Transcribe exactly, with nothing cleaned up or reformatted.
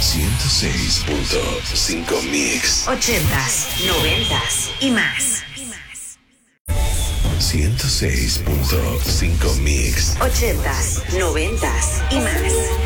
ciento seis punto cinco Mix. Ochentas, noventas y más. ciento seis punto cinco Mix. Ochentas, noventas y más.